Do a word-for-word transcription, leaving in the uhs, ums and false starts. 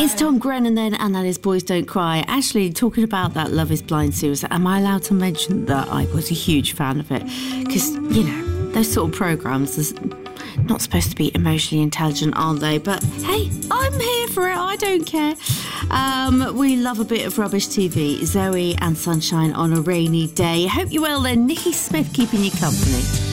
It's Tom Grennan then, and that is Boys Don't Cry. Actually, talking about that Love is Blind series, am I allowed to mention that I was a huge fan of it? Because, you know, those sort of programmes are not supposed to be emotionally intelligent, are they? But hey, I'm here for it, I don't care. Um, we love a bit of rubbish T V. Zoe and Sunshine on a Rainy Day. Hope you're well then. Nikki Smith keeping you company.